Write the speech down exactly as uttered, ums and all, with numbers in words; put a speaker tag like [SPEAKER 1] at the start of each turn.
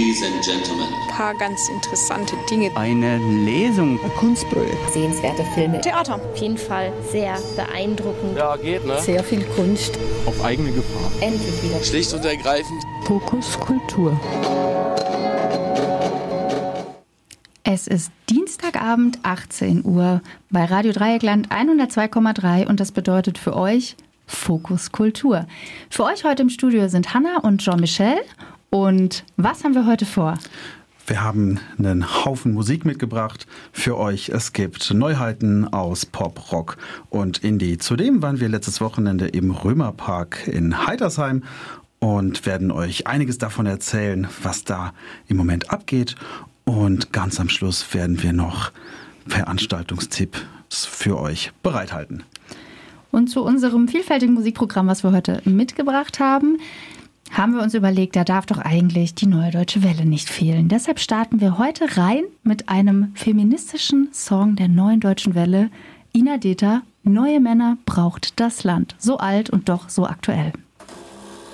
[SPEAKER 1] Ladies and Gentlemen.
[SPEAKER 2] Ein paar ganz interessante Dinge.
[SPEAKER 3] Eine Lesung.
[SPEAKER 4] Ein Kunstprojekt.
[SPEAKER 5] Sehenswerte Filme.
[SPEAKER 2] Theater.
[SPEAKER 5] Auf jeden Fall sehr beeindruckend.
[SPEAKER 6] Ja, geht, ne?
[SPEAKER 5] Sehr viel Kunst.
[SPEAKER 6] Auf eigene Gefahr.
[SPEAKER 5] Endlich wieder.
[SPEAKER 1] Schlicht und ergreifend.
[SPEAKER 4] Fokus Kultur.
[SPEAKER 7] Es ist Dienstagabend, achtzehn Uhr, bei Radio Dreieckland hundertzwei Komma drei und das bedeutet für euch Fokus Kultur. Für euch heute im Studio sind Hanna und Jean-Michel. Und was haben wir heute vor?
[SPEAKER 8] Wir haben einen Haufen Musik mitgebracht für euch. Es gibt Neuheiten aus Pop, Rock und Indie. Zudem waren wir letztes Wochenende im Römerpark in Heitersheim und werden euch einiges davon erzählen, was da im Moment abgeht. Und ganz am Schluss werden wir noch Veranstaltungstipps für euch bereithalten.
[SPEAKER 7] Und zu unserem vielfältigen Musikprogramm, was wir heute mitgebracht haben, haben wir uns überlegt, da darf doch eigentlich die Neue Deutsche Welle nicht fehlen. Deshalb starten wir heute rein mit einem feministischen Song der Neuen Deutschen Welle. Ina Deta, Neue Männer braucht das Land. So alt und doch so aktuell.